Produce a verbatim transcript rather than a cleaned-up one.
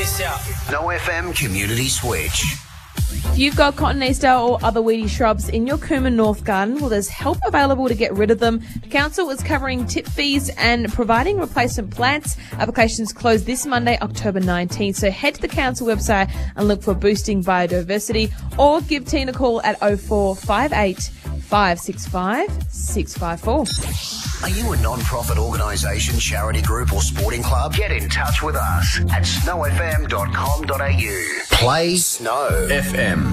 this out. No F M Community Switch. If you've got cotton Easter or other weedy shrubs in your Cooma North garden, well, there's help available to get rid of them. The council is covering tip fees and providing replacement plants. Applications close this Monday, October nineteenth. So head to the council website and look for Boosting Biodiversity, or give Tina a call at oh four five eight, five six five, six five four. Are you a non-profit organisation, charity group or sporting club? Get in touch with us at snow f m dot com dot a u. Play Snow F M.